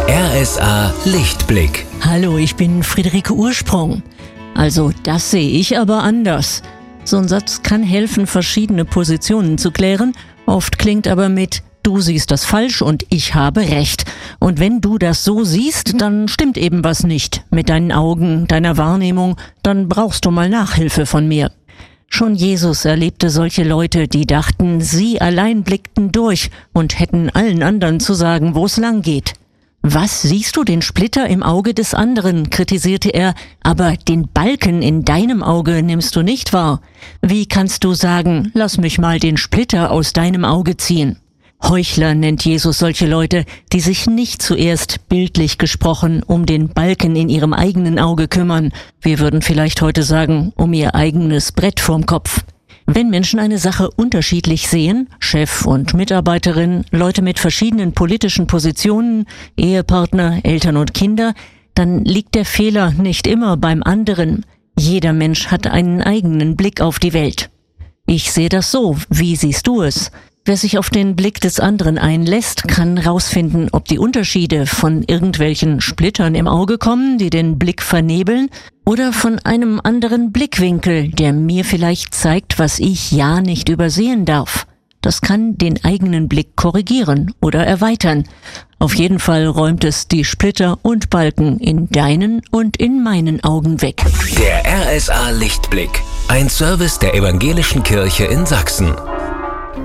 RSA Lichtblick. Hallo, ich bin Friederike Ursprung. Also, das sehe ich aber anders. So ein Satz kann helfen, verschiedene Positionen zu klären. Oft klingt aber mit: Du siehst das falsch und ich habe recht. Und wenn du das so siehst, dann stimmt eben was nicht mit deinen Augen, deiner Wahrnehmung. Dann brauchst du mal Nachhilfe von mir. Schon Jesus erlebte solche Leute, die dachten, sie allein blickten durch und hätten allen anderen zu sagen, wo es lang geht. Was siehst du den Splitter im Auge des anderen, kritisierte er, aber den Balken in deinem Auge nimmst du nicht wahr. Wie kannst du sagen, lass mich mal den Splitter aus deinem Auge ziehen? Heuchler nennt Jesus solche Leute, die sich nicht zuerst, bildlich gesprochen, um den Balken in ihrem eigenen Auge kümmern. Wir würden vielleicht heute sagen, um ihr eigenes Brett vorm Kopf. Wenn Menschen eine Sache unterschiedlich sehen, Chef und Mitarbeiterin, Leute mit verschiedenen politischen Positionen, Ehepartner, Eltern und Kinder, dann liegt der Fehler nicht immer beim anderen. Jeder Mensch hat einen eigenen Blick auf die Welt. Ich sehe das so, wie siehst du es? Wer sich auf den Blick des anderen einlässt, kann rausfinden, ob die Unterschiede von irgendwelchen Splittern im Auge kommen, die den Blick vernebeln, oder von einem anderen Blickwinkel, der mir vielleicht zeigt, was ich ja nicht übersehen darf. Das kann den eigenen Blick korrigieren oder erweitern. Auf jeden Fall räumt es die Splitter und Balken in deinen und in meinen Augen weg. Der RSA Lichtblick. Ein Service der Evangelischen Kirche in Sachsen.